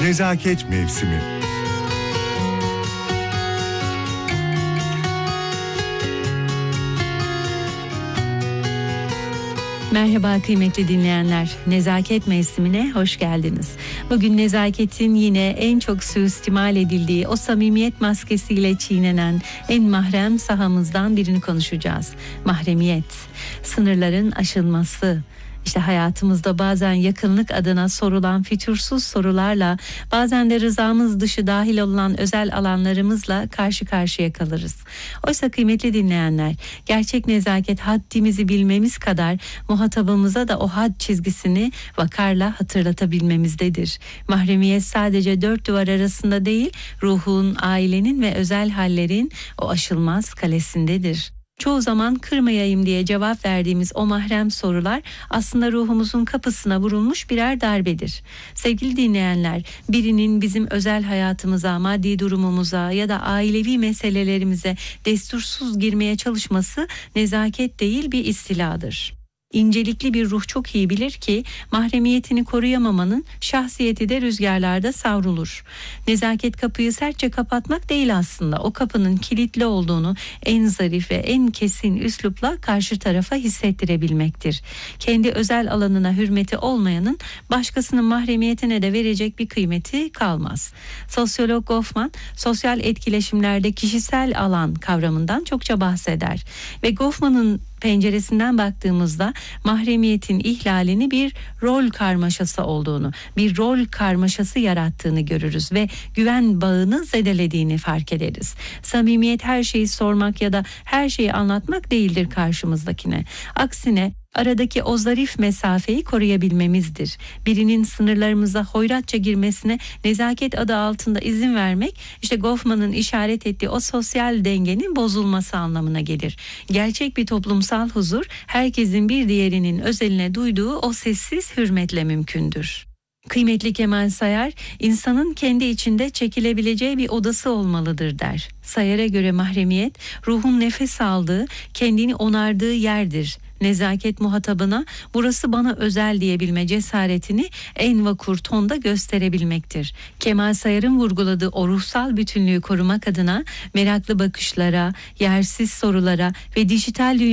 Nezaket mevsimi. Merhaba kıymetli dinleyenler, Nezaket mevsimine hoş geldiniz. Bugün nezaketin yine en çok suistimal edildiği, o samimiyet maskesiyle çiğnenen en mahrem sahamızdan birini konuşacağız. Mahremiyet, sınırların aşılması. İşte hayatımızda bazen yakınlık adına sorulan fütursuz sorularla, bazen de rızamız dışı dahil olan özel alanlarımızla karşı karşıya kalırız. Oysa kıymetli dinleyenler, gerçek nezaket haddimizi bilmemiz kadar muhatabımıza da o had çizgisini vakarla hatırlatabilmemizdedir. Mahremiyet sadece dört duvar arasında değil, ruhun, ailenin ve özel hallerin o aşılmaz kalesindedir. Çoğu zaman kırmayayım diye cevap verdiğimiz o mahrem sorular aslında ruhumuzun kapısına vurulmuş birer darbedir. Sevgili dinleyenler, birinin bizim özel hayatımıza, maddi durumumuza ya da ailevi meselelerimize destursuz girmeye çalışması nezaket değil, bir istiladır. İncelikli bir ruh çok iyi bilir ki mahremiyetini koruyamamanın şahsiyeti de rüzgarlarda savrulur. Nezaket kapıyı sertçe kapatmak değil aslında. O kapının kilitli olduğunu en zarif ve en kesin üslupla karşı tarafa hissettirebilmektir. Kendi özel alanına hürmeti olmayanın başkasının mahremiyetine de verecek bir kıymeti kalmaz. Sosyolog Goffman, sosyal etkileşimlerde kişisel alan kavramından çokça bahseder. Ve Goffman'ın penceresinden baktığımızda mahremiyetin ihlalini bir rol karmaşası olduğunu, bir rol karmaşası yarattığını görürüz ve güven bağını zedelediğini fark ederiz. Samimiyet her şeyi sormak ya da her şeyi anlatmak değildir karşımızdakine. Aksine aradaki o zarif mesafeyi koruyabilmemizdir. Birinin sınırlarımıza hoyratça girmesine nezaket adı altında izin vermek, işte Goffman'ın işaret ettiği o sosyal dengenin bozulması anlamına gelir. Gerçek bir toplumsal huzur, herkesin bir diğerinin özeline duyduğu o sessiz hürmetle mümkündür. Kıymetli Kemal Sayar, insanın kendi içinde çekilebileceği bir odası olmalıdır der. Sayar'a göre mahremiyet, ruhun nefes aldığı, kendini onardığı yerdir. Nezaket muhatabına burası bana özel diyebilme cesaretini en vakur tonda gösterebilmektir. Kemal Sayar'ın vurguladığı o ruhsal bütünlüğü korumak adına meraklı bakışlara, yersiz sorulara ve dijital dünya